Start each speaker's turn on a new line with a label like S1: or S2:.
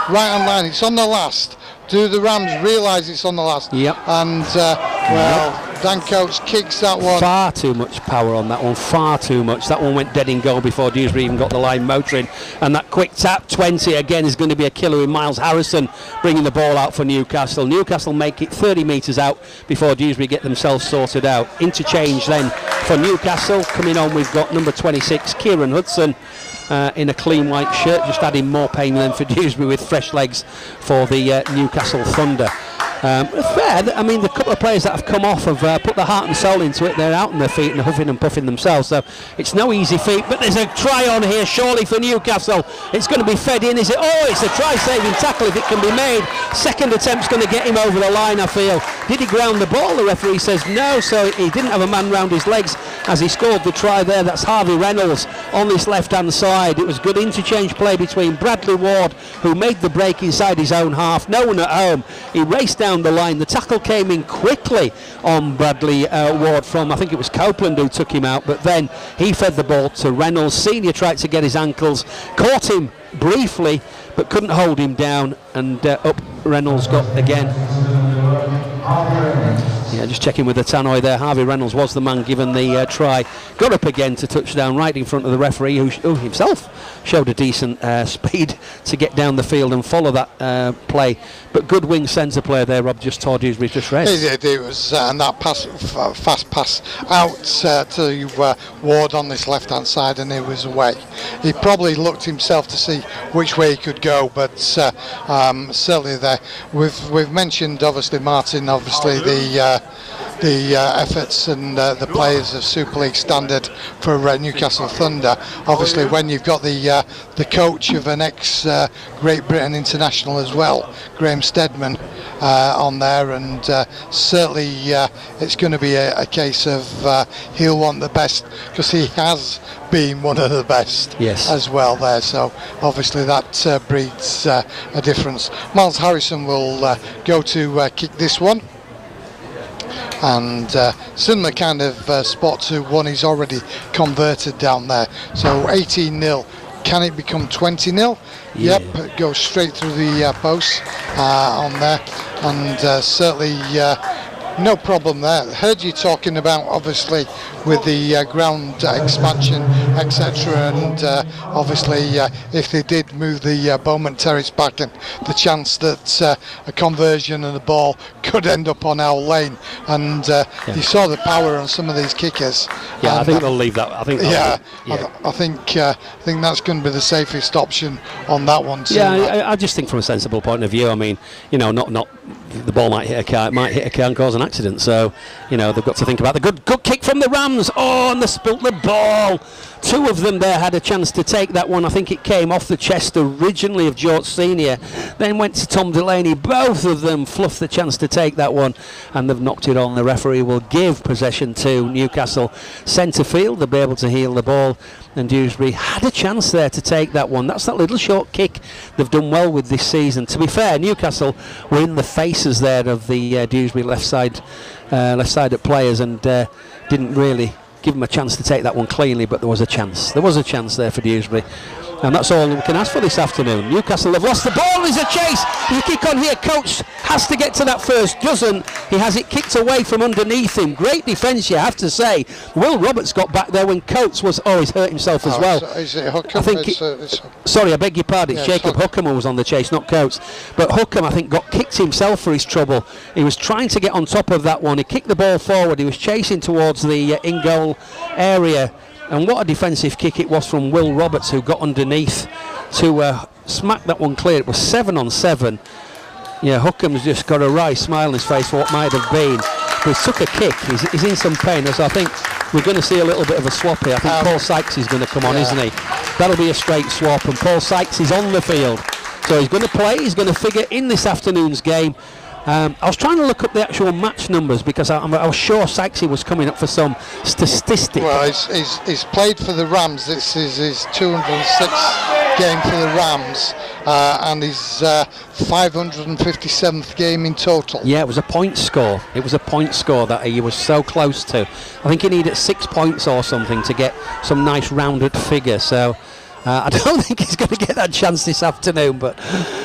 S1: right on line. It's on the last. Do the Rams realise it's on the last?
S2: Yep.
S1: And, Dan Coates kicks that one.
S2: Far too much power on that one, far too much. That one went dead in goal before Dewsbury even got the line motoring. And that quick tap, 20, again, is going to be a killer with Miles Harrison bringing the ball out for Newcastle. Newcastle make it 30 metres out before Dewsbury get themselves sorted out. Interchange then for Newcastle. Coming on, we've got number 26, Kieran Hudson. In a clean white shirt, just adding more pain than for Dewsbury with fresh legs for the Newcastle Thunder. Fair, I mean, the couple of players that have come off have put their heart and soul into it. They're out on their feet and huffing and puffing themselves, so it's no easy feat. But there's a try on here, surely for Newcastle. It's going to be fed in, is it? Oh, it's a try-saving tackle if it can be made. Second attempt's going to get him over the line, I feel. Did he ground the ball? The referee says no, so he didn't have a man round his legs as he scored the try there. That's Harvey Reynolds on this left-hand side. It was good interchange play between Bradley Ward, who made the break inside his own half. No one at home. He raced down the line. The tackle came in quickly on Bradley Ward from, I think it was Copeland who took him out, but then he fed the ball to Reynolds. Senior tried to get his ankles, caught him briefly, but couldn't hold him down, and up Reynolds got again. Yeah, just checking with the tannoy there. Harvey Reynolds was the man given the try. Got up again to touchdown right in front of the referee, who himself showed a decent speed to get down the field and follow that play. But good wing centre player there, Rob, just tore Dewsbury to shreds.
S1: It was, and that fast pass out to Ward on this left-hand side, and it was away. He probably looked himself to see which way he could go, but certainly there. We've mentioned, obviously, Martin, obviously the efforts and the players of Super League standard for Newcastle Thunder. Obviously, when you've got the coach of an ex-Great Britain international as well, Graham Steadman, on there, and certainly it's going to be a case of he'll want the best, because he has been one of the best as well there, so obviously that breeds a difference. Miles Harrison will go to kick this one, and similar kind of spot to one he's already converted down there, so 18-0. Can it become 20-0?
S2: Yeah.
S1: Yep, it goes straight through the post on there, and certainly no problem there. Heard you talking about, obviously, with the ground expansion, etc., and obviously if they did move the Bowman Terrace back, and the chance that a conversion and the ball could end up on our lane, and you saw the power on some of these kickers.
S2: Yeah, I think they'll leave that. I think.
S1: I think that's going to be the safest option on that one too.
S2: Yeah, I just think from a sensible point of view. I mean, you know, not the ball might hit a car, it might hit a car and cause an accident. So, you know, they've got to think about the good kick from the Rams. Oh, and they spilt the ball. Two of them there had a chance to take that one. I think it came off the chest originally of George Senior, then went to Tom Delaney. Both of them fluffed the chance to take that one, and they've knocked it on. The referee will give possession to Newcastle centre field. They'll be able to heel the ball, and Dewsbury had a chance there to take that one. That's that little short kick they've done well with this season. To be fair, Newcastle were in the faces there of the Dewsbury left-sided players, and didn't really give them a chance to take that one cleanly, but there was a chance. There was a chance there for Dewsbury. And that's all we can ask for this afternoon. Newcastle have lost the ball. There's a chase. There's a kick on here. Coates has to get to that first. Doesn't. He has it kicked away from underneath him. Great defence, you have to say. Will Roberts got back there when Coates was... Oh, he's hurt himself as well.
S1: Is it Hookham?
S2: I think sorry, I beg your pardon. It's Jacob Hookham who was on the chase, not Coates. But Hookham, I think, got kicked himself for his trouble. He was trying to get on top of that one. He kicked the ball forward. He was chasing towards the in-goal area. And what a defensive kick it was from Will Roberts, who got underneath to smack that one clear. It was 7 on 7. Yeah, Hookham's just got a wry smile on his face for what might have been. But he took a kick. He's in some pain. So I think we're going to see a little bit of a swap here. I think Paul Sykes is going to come on, isn't he? That'll be a straight swap, and Paul Sykes is on the field. So he's going to play. He's going to figure in this afternoon's game. I was trying to look up the actual match numbers, because I was sure Sykesy was coming up for some statistic.
S1: Well, he's played for the Rams. This is his 206th game for the Rams, and his 557th game in total.
S2: Yeah, it was a point score. It was a point score that he was so close to. I think he needed 6 points or something to get some nice rounded figure. So I don't think he's going to get that chance this afternoon, but